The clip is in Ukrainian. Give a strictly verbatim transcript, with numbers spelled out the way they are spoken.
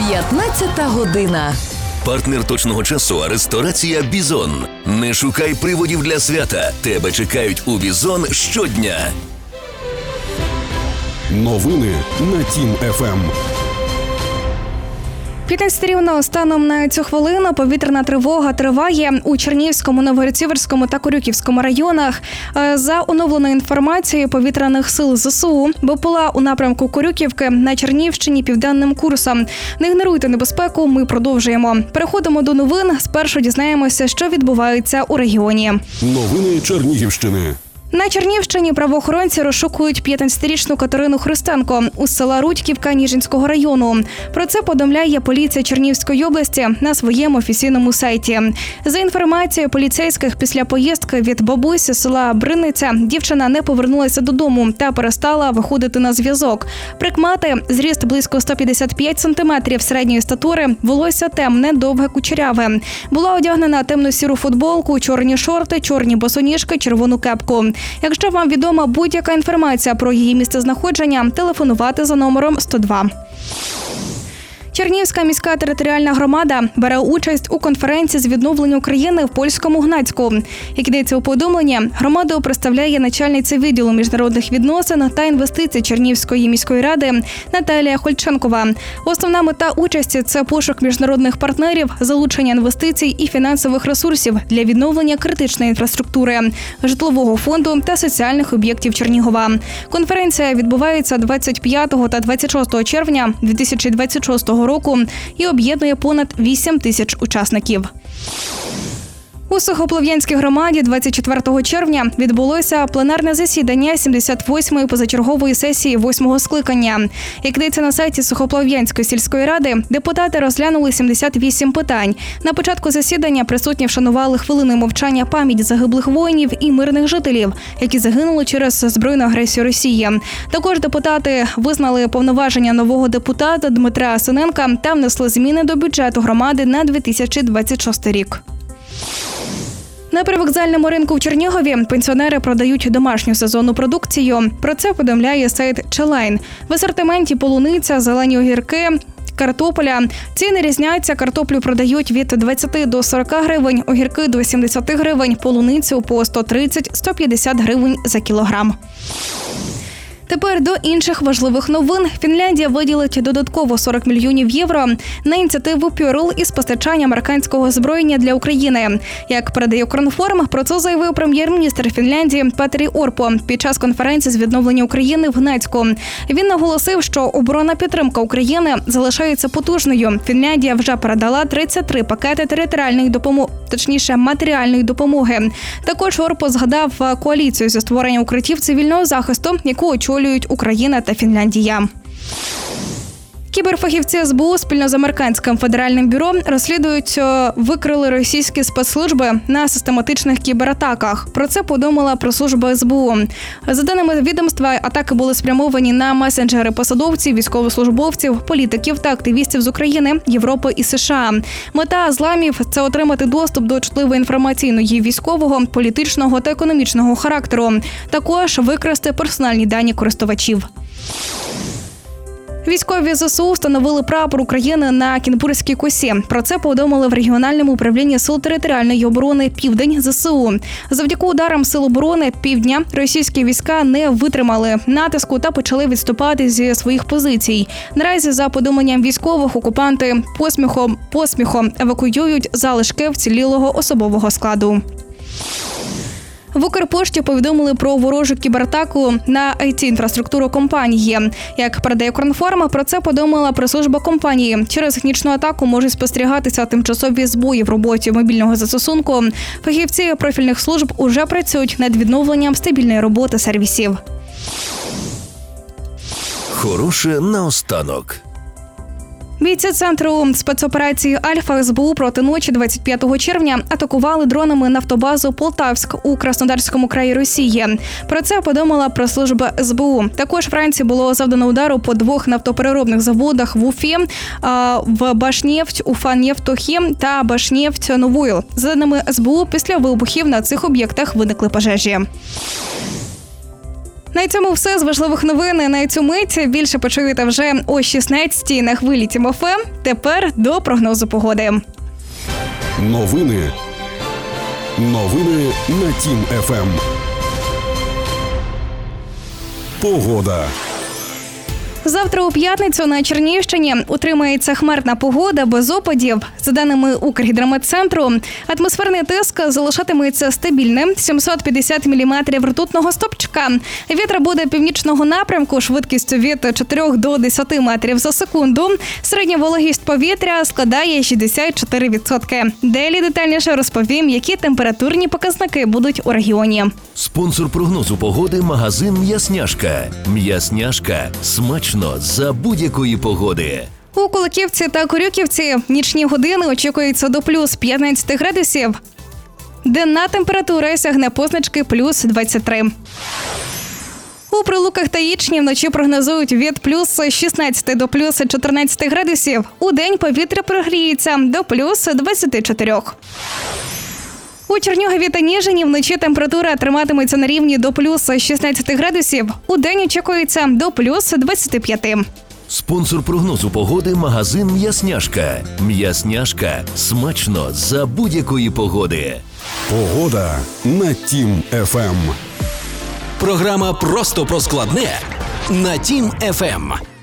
п'ятнадцята година. Партнер точного часу – ресторація «Бізон». Не шукай приводів для свята. Тебе чекають у «Бізон» щодня. Новини на Тім еф ем. п'ятнадцять рівно станом на цю хвилину повітряна тривога триває у Чернігівському, Новгород-Сіверському та Корюківському районах. За оновленою інформацією повітряних сил ЗСУ, БПЛА у напрямку Корюківки на Чернігівщині південним курсом. Не ігноруйте небезпеку, ми продовжуємо. Переходимо до новин. Спершу дізнаємося, що відбувається у регіоні. Новини Чернігівщини. На Чернігівщині правоохоронці розшукують п'ятнадцятирічну Катерину Христенко із села Рудьківка Ніжинського району. Про це повідомляє поліція Чернігівської області на своєму офіційному сайті. За інформацією поліцейських, після поїздки від бабусі села Бриниця дівчина не повернулася додому та перестала виходити на зв'язок. Прикмети – зріст близько сто п'ятдесят п'ять сантиметрів середньої статури, волосся темне, довге, кучеряве. Була одягнена темно-сіру футболку, чорні шорти, чорні босоніжки, червону кепку. Якщо вам відома будь-яка інформація про її місцезнаходження, телефонувати за номером сто два. Чернігівська міська територіальна громада бере участь у конференції з відновлення України в польському Гнацьку. Як йдеться у повідомленні, громаду представляє начальниця відділу міжнародних відносин та інвестицій Чернігівської міської ради Наталія Хольченкова. Основна мета участі – це пошук міжнародних партнерів, залучення інвестицій і фінансових ресурсів для відновлення критичної інфраструктури, житлового фонду та соціальних об'єктів Чернігова. Конференція відбувається двадцять п'ятого та двадцять шостого червня дві тисячі двадцять шостого року і об'єднує понад вісім тисяч учасників. У Сухоплов'янській громаді двадцять четвертого червня відбулося пленарне засідання сімдесят восьмої позачергової сесії восьмого скликання. Як йдеться на сайті Сухоплов'янської сільської ради, депутати розглянули сімдесят вісім питань. На початку засідання присутні вшанували хвилиною мовчання пам'ять загиблих воїнів і мирних жителів, які загинули через збройну агресію Росії. Також депутати визнали повноваження нового депутата Дмитра Синенка та внесли зміни до бюджету громади на дві тисячі двадцять шостий рік. На привокзальному ринку в Чернігові пенсіонери продають домашню сезонну продукцію. Про це повідомляє сайт Челайн. В асортименті полуниця, зелені огірки, картопля. Ціни різняться. Картоплю продають від двадцяти до сорока гривень, огірки до сімдесяти гривень, полуницю по сто тридцять - сто п'ятдесят гривень за кілограм. Тепер до інших важливих новин. Фінляндія виділить додатково сорок мільйонів євро на ініціативу Пюрл із постачання американського озброєння для України. Як передає Укрінформ, про це заявив прем'єр-міністр Фінляндії Петері Орпо під час конференції з відновлення України в Гнацьку. Він наголосив, що оборонна підтримка України залишається потужною. Фінляндія вже передала тридцять три пакети територіальної допомоги, точніше матеріальної допомоги. Також Орпо згадав коаліцію зі створення укриттів цивільного захисту, яку очолюють Україна та Фінляндія. Кіберфахівці ес бе у спільно з американським федеральним бюро розслідують, викрили російські спецслужби на систематичних кібератаках. Про це повідомила прес-служба ес бе у. За даними відомства, атаки були спрямовані на месенджери посадовців, військовослужбовців, політиків та активістів з України, Європи і США. Мета зламів – це отримати доступ до чутливої інформаційної, військового, політичного та економічного характеру. Також викрасти персональні дані користувачів. Військові зе ес у встановили прапор України на Кінбурзькій косі. Про це повідомили в регіональному управлінні Сил територіальної оборони «Південь» зе ес у. Завдяки ударам Сил оборони Півдня російські війська не витримали натиску та почали відступати зі своїх позицій. Наразі, за повідомленням військових, окупанти посміхом, посміхом евакуюють залишки вцілілого особового складу. В Укрпошті повідомили про ворожу кібератаку на ай ті-інфраструктуру компанії. Як передає Укрінформ, про це повідомила прес-служба компанії. Через нічну атаку можуть спостерігатися тимчасові збої в роботі мобільного застосунку. Фахівці профільних служб уже працюють над відновленням стабільної роботи сервісів. Хороше наостанок. Бійці центру спецоперації «Альфа» ес бе у проти ночі двадцять п'ятого червня атакували дронами нафтобазу «Полтавськ» у Краснодарському краї Росії. Про це повідомила прес-служба ес бе у. Також Франції було завдано удару по двох нафтопереробних заводах в Уфі, в Башнефть, Уфанефтохім та Башнефть-Новойл. За даними ес бе у, після вибухів на цих об'єктах виникли пожежі. На цьому все з важливих новин на цю мить. Більше почуєте вже о шістнадцятій на хвилі Тім еф ем. Тепер до прогнозу погоди. Новини. Новини на Тім еф ем. Погода. Завтра у п'ятницю на Чернігівщині утримається хмарна погода без опадів. За даними Укргідрометцентру, атмосферний тиск залишатиметься стабільним – сімсот п'ятдесят міліметрів ртутного стовпчика. Вітер буде північного напрямку швидкістю від чотирьох до десяти метрів за секунду. Середня вологість повітря складає шістдесят чотири відсотки. Далі детальніше розповім, які температурні показники будуть у регіоні. Спонсор прогнозу погоди – магазин «М'ясняшка». «М'ясняшка» – смачно за будь-якої погоди. У Куликівці та Корюківці нічні години очікуються до плюс п'ятнадцять градусів. Денна температура сягне позначки плюс двадцять три. У Прилуках та Ічні вночі прогнозують від плюс шістнадцять до плюс чотирнадцять градусів. У день повітря прогріється до плюс двадцять чотири. У Чернігові та Ніжині вночі температура триматиметься на рівні до плюс шістнадцять градусів. У день очікується до плюс двадцять п'ять. Спонсор прогнозу погоди – магазин «М'ясняшка». «М'ясняшка» – смачно за будь-якої погоди. Погода на Тім еф ем. Програма «Просто про складне» на Тім еф ем.